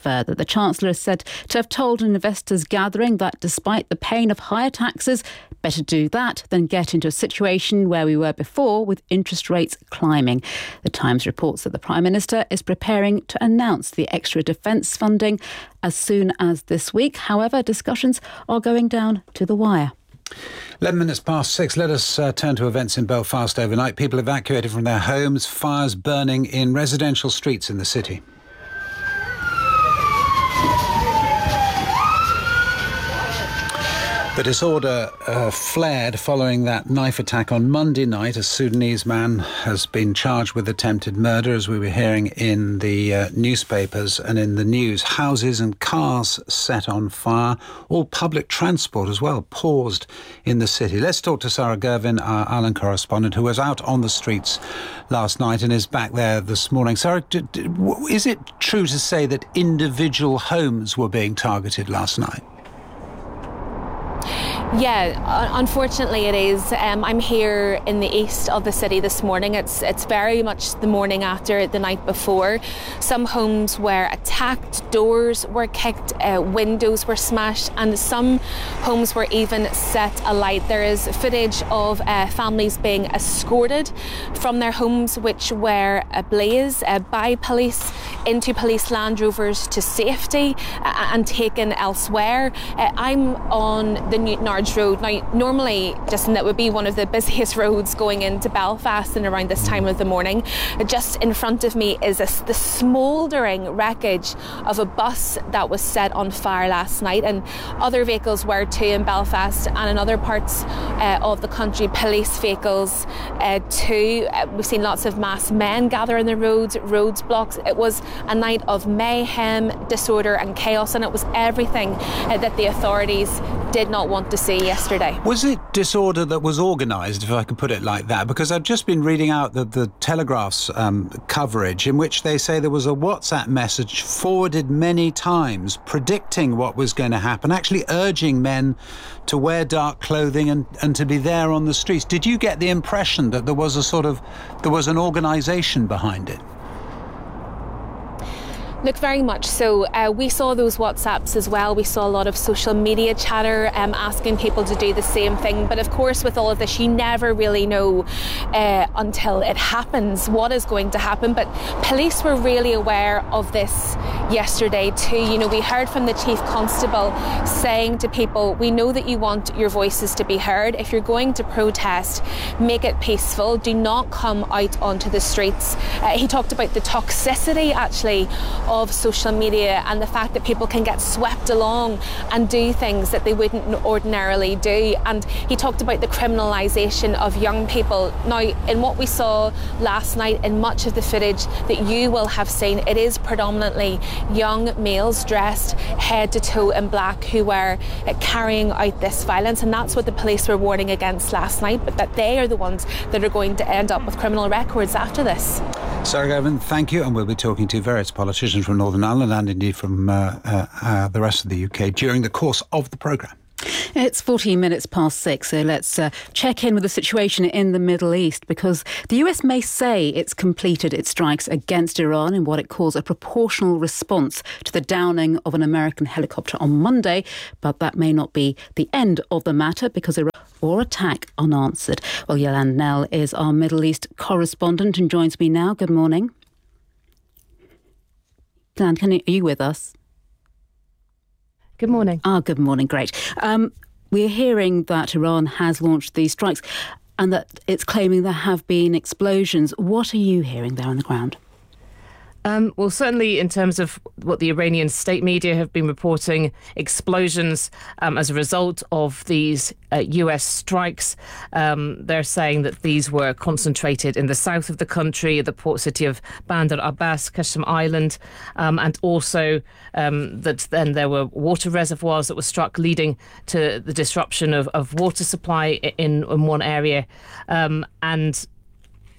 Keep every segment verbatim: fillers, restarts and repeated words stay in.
further. The Chancellor is said to have told an investors gathering that despite the pain of higher taxes, better do that than get into a situation where we were before with interest rates climbing. The Times reports that the Prime Minister is preparing to announce the extra defence funding as soon as this week. However, discussions are going down to the wire. eleven minutes past six. Let us uh, turn to events in Belfast overnight. People evacuated from their homes, fires burning in residential streets in the city. The disorder uh, flared following that knife attack on Monday night. A Sudanese man has been charged with attempted murder, as we were hearing in the uh, newspapers and in the news. Houses and cars set on fire. All public transport as well paused in the city. Let's talk to Sarah Gervin, our Ireland correspondent, who was out on the streets last night and is back there this morning. Sarah, d- d- is it true to say that individual homes were being targeted last night? Yeah, unfortunately it is. Um, I'm here in the east of the city this morning. It's it's very much the morning after the night before. Some homes were attacked, doors were kicked, uh, windows were smashed, and some homes were even set alight. There is footage of uh, families being escorted from their homes, which were ablaze uh, by police, into police Land Rovers to safety uh, and taken elsewhere. Uh, I'm on the Newtownards Road. Now, normally, Justin, that would be one of the busiest roads going into Belfast and around this time of the morning. Just in front of me is a, the smouldering wreckage of a bus that was set on fire last night, and other vehicles were too in Belfast and in other parts uh, of the country, police vehicles uh, too. Uh, we've seen lots of masked men gather in the roads, roads blocked. It was a night of mayhem, disorder and chaos, and it was everything uh, that the authorities did not want to see yesterday. Was it disorder that was organised, if I could put it like that? Because I've just been reading out the, the Telegraph's um, coverage, in which they say there was a WhatsApp message forwarded many times predicting what was going to happen, actually urging men to wear dark clothing and, and to be there on the streets. Did you get the impression that there was a sort of, there was an organisation behind it? Look, very much so. Uh, we saw those WhatsApps as well. We saw a lot of social media chatter um, asking people to do the same thing. But of course, with all of this, you never really know uh, until it happens what is going to happen. But police were really aware of this yesterday too. You know, we heard from the Chief Constable saying to people, we know that you want your voices to be heard. If you're going to protest, make it peaceful. Do not come out onto the streets. Uh, he talked about the toxicity, actually, of social media and the fact that people can get swept along and do things that they wouldn't ordinarily do. And he talked about the criminalisation of young people. Now, in what we saw last night, in much of the footage that you will have seen, it is predominantly young males dressed head to toe in black who were uh, carrying out this violence, and that's what the police were warning against last night, but that they are the ones that are going to end up with criminal records after this. Sarah Gervin, thank you, and we'll be talking to various politicians from Northern Ireland and indeed from uh, uh, uh, the rest of the U K during the course of the programme. It's fourteen minutes past six, so let's uh, check in with the situation in the Middle East, because the U S may say it's completed its strikes against Iran in what it calls a proportional response to the downing of an American helicopter on Monday, but that may not be the end of the matter, because Iran or attack unanswered. Well, Yolande Knell is our Middle East correspondent and joins me now. Good morning. Yolande, can you, are you with us? Good morning. Ah, good morning. Great. Um, we're hearing that Iran has launched these strikes and that it's claiming there have been explosions. What are you hearing there on the ground? Um, well, certainly in terms of what the Iranian state media have been reporting, explosions um, as a result of these uh, U S strikes. Um, they're saying that these were concentrated in the south of the country, the port city of Bandar Abbas, Qasem Island, um, and also um, that then there were water reservoirs that were struck, leading to the disruption of, of water supply in, in one area. Um, and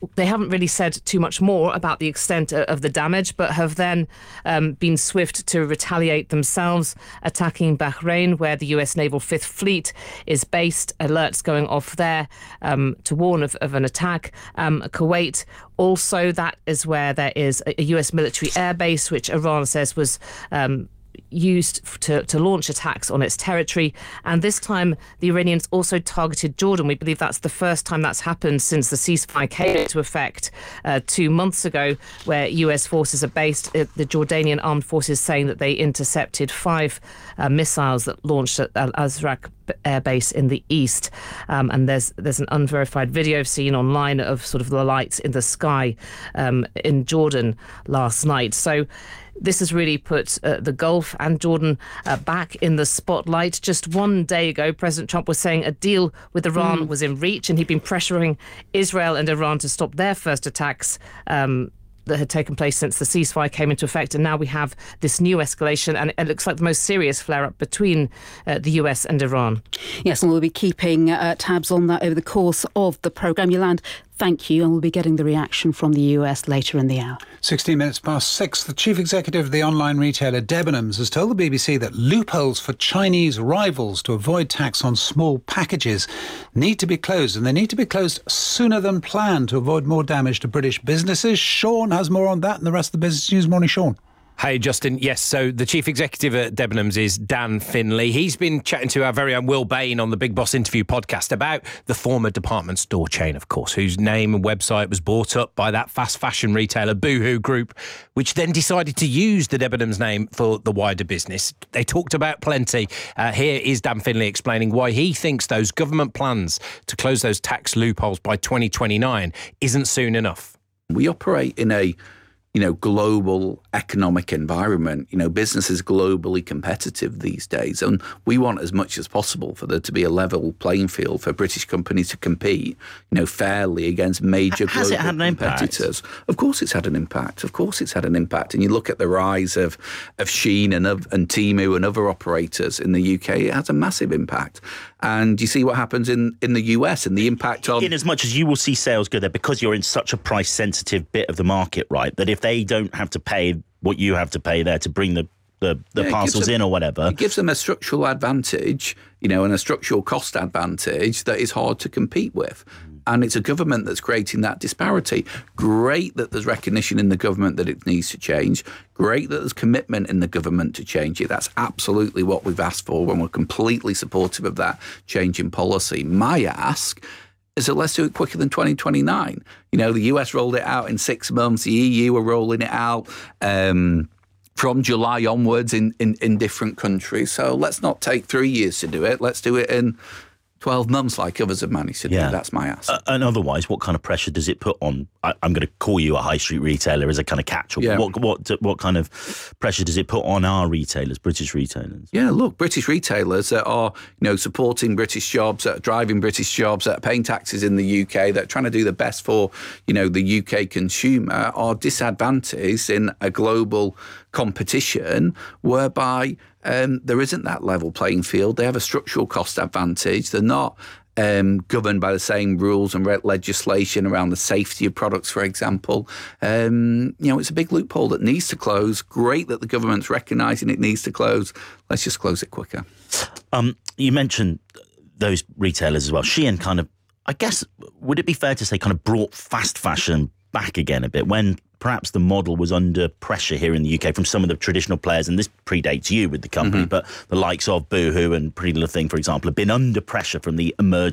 they haven't really said too much more about the extent of the damage, but have then um, been swift to retaliate themselves, attacking Bahrain, where the U S Naval Fifth Fleet is based. Alerts going off there um, to warn of, of an attack. Um, Kuwait, also, that is where there is a U S military airbase, which Iran says was Um, used to, to launch attacks on its territory. And this time the Iranians also targeted Jordan. We believe that's the first time that's happened since the ceasefire came into effect uh, two months ago, where U S forces are based. Uh, the Jordanian armed forces saying that they intercepted five uh, missiles that launched at Al Azraq air base in the east. Um, and there's there's an unverified video seen online of sort of the lights in the sky um, in Jordan last night. So this has really put uh, the Gulf and Jordan uh, back in the spotlight. Just one day ago, President Trump was saying a deal with Iran mm. was in reach, and he'd been pressuring Israel and Iran to stop their first attacks um, that had taken place since the ceasefire came into effect. And now we have this new escalation, and it looks like the most serious flare-up between uh, the U S and Iran. Yes, and we'll be keeping uh, tabs on that over the course of the programme. Yolande, thank you, and we'll be getting the reaction from the U S later in the hour. sixteen minutes past six. The chief executive of the online retailer Debenhams has told the B B C that loopholes for Chinese rivals to avoid tax on small packages need to be closed, and they need to be closed sooner than planned to avoid more damage to British businesses. Sean has more on that and the rest of the Business News. Morning, Sean. Hey, Justin. Yes, so the chief executive at Debenhams is Dan Finlay. He's been chatting to our very own Will Bain on the Big Boss Interview podcast about the former department store chain, of course, whose name and website was bought up by that fast fashion retailer Boohoo Group, which then decided to use the Debenhams name for the wider business. They talked about plenty. Uh, here is Dan Finlay explaining why he thinks those government plans to close those tax loopholes by twenty twenty-nine isn't soon enough. We operate in a you know, global economic environment. You know, business is globally competitive these days, and we want as much as possible for there to be a level playing field for British companies to compete, you know, fairly against major Has global it had an competitors. Impact? Of course it's had an impact. Of course it's had an impact. And you look at the rise of, of Shein and, of, and Temu and other operators in the U K, it has a massive impact. And you see what happens in, in the U S and the impact on... In as much as you will see sales go there, because you're in such a price-sensitive bit of the market, right, that if they don't have to pay what you have to pay there to bring the, the, the yeah, parcels them, in or whatever... It gives them a structural advantage, you know, and a structural cost advantage that is hard to compete with. And it's a government that's creating that disparity. Great that there's recognition in the government that it needs to change. Great that there's commitment in the government to change it. That's absolutely what we've asked for, and we're completely supportive of that change in policy. My ask is that let's do it quicker than twenty twenty-nine. You know, the U S rolled it out in six months. The E U are rolling it out um, from July onwards in, in, in different countries. So let's not take three years to do it. Let's do it in twelve months like others have managed to do. Yeah. That's my ask. Uh, and otherwise, what kind of pressure does it put on, I, I'm going to call you a high street retailer as a kind of catch-all. Yeah. What, what, what kind of pressure does it put on our retailers, British retailers? Yeah, look, British retailers that are, you know, supporting British jobs, that are driving British jobs, that are paying taxes in the U K, that are trying to do the best for, you know, the U K consumer, are disadvantaged in a global competition whereby um, there isn't that level playing field. They have a structural cost advantage. They're not um, governed by the same rules and legislation around the safety of products, for example. Um, you know, it's a big loophole that needs to close. Great that the government's recognising it needs to close. Let's just close it quicker. Um, you mentioned those retailers as well. Shein kind of, I guess, would it be fair to say, kind of brought fast fashion back again a bit when perhaps the model was under pressure here in the U K from some of the traditional players, and this predates you with the company, mm-hmm. but the likes of Boohoo and Pretty Little Thing, for example, have been under pressure from the emerging